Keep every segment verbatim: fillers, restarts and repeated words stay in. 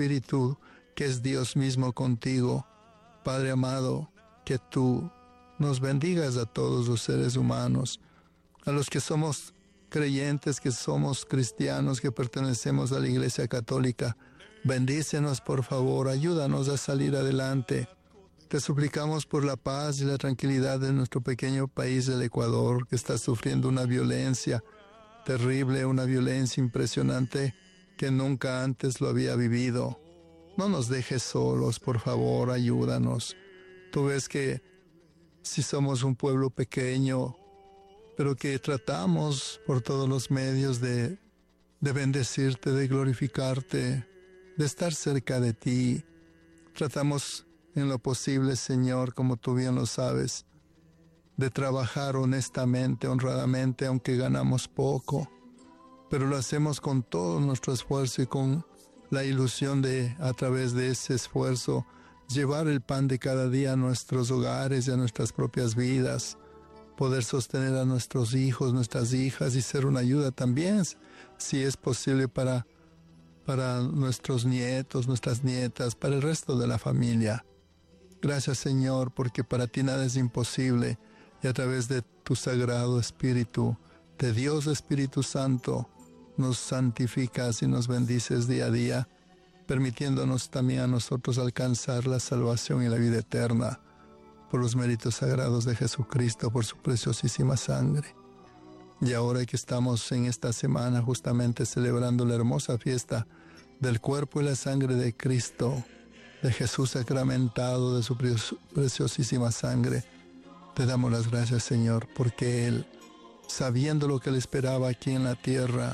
Espíritu, que es Dios mismo contigo. Padre amado, que tú nos bendigas a todos los seres humanos, a los que somos creyentes, que somos cristianos, que pertenecemos a la Iglesia Católica. Bendícenos, por favor, ayúdanos a salir adelante. Te suplicamos por la paz y la tranquilidad de nuestro pequeño país, el Ecuador, que está sufriendo una violencia terrible, una violencia impresionante que nunca antes lo había vivido. No nos dejes solos, por favor, ayúdanos. Tú ves que si somos un pueblo pequeño, pero que tratamos por todos los medios de, de bendecirte, de glorificarte, de estar cerca de ti. Tratamos en lo posible, Señor, como tú bien lo sabes, de trabajar honestamente, honradamente, aunque ganamos poco, pero lo hacemos con todo nuestro esfuerzo y con la ilusión de, a través de ese esfuerzo, llevar el pan de cada día a nuestros hogares y a nuestras propias vidas, poder sostener a nuestros hijos, nuestras hijas y ser una ayuda también, si es posible, para, para nuestros nietos, nuestras nietas, para el resto de la familia. Gracias, Señor, porque para ti nada es imposible, y a través de tu sagrado Espíritu, de Dios Espíritu Santo, nos santificas y nos bendices día a día, permitiéndonos también a nosotros alcanzar la salvación y la vida eterna por los méritos sagrados de Jesucristo, por su preciosísima sangre. Y ahora que estamos en esta semana justamente celebrando la hermosa fiesta del cuerpo y la sangre de Cristo, de Jesús sacramentado, de su preciosísima sangre, te damos las gracias, Señor, porque Él, sabiendo lo que le esperaba aquí en la tierra,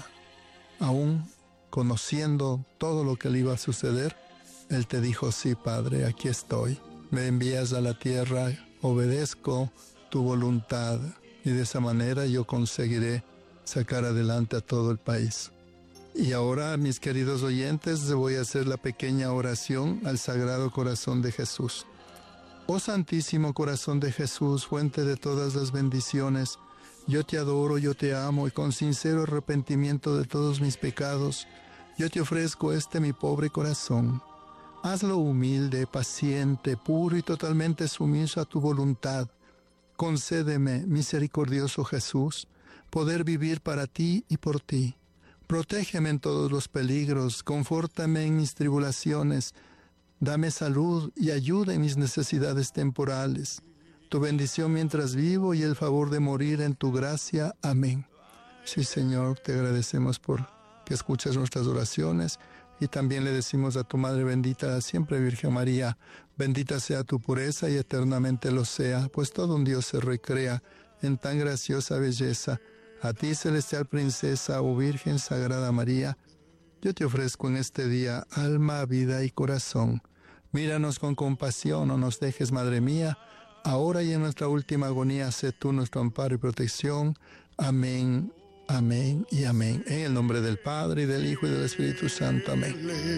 aún conociendo todo lo que le iba a suceder, Él te dijo: sí, Padre, aquí estoy. Me envías a la tierra, obedezco tu voluntad, y de esa manera yo conseguiré sacar adelante a todo el país. Y ahora, mis queridos oyentes, les voy a hacer la pequeña oración al Sagrado Corazón de Jesús. Oh Santísimo Corazón de Jesús, fuente de todas las bendiciones, yo te adoro, yo te amo, y con sincero arrepentimiento de todos mis pecados, yo te ofrezco este mi pobre corazón. Hazlo humilde, paciente, puro y totalmente sumiso a tu voluntad. Concédeme, misericordioso Jesús, poder vivir para ti y por ti. Protégeme en todos los peligros, confórtame en mis tribulaciones, dame salud y ayuda en mis necesidades temporales. Tu bendición mientras vivo y el favor de morir en tu gracia. Amén. Sí, Señor, te agradecemos por que escuchas nuestras oraciones, y también le decimos a tu Madre bendita, la siempre Virgen María: bendita sea tu pureza y eternamente lo sea, pues todo un Dios se recrea en tan graciosa belleza. A ti, celestial princesa, oh Virgen Sagrada María, yo te ofrezco en este día alma, vida y corazón. Míranos con compasión, no nos dejes, Madre mía, ahora y en nuestra última agonía, sé tú nuestro amparo y protección. Amén, amén y amén. En el nombre del Padre, y del Hijo, y del Espíritu Santo. Amén.